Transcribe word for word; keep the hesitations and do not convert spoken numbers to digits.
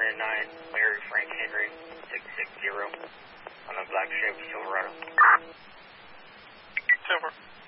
nine nine, Larry Frank Henry, six six zero, on a black Chevy Silverado. Silver.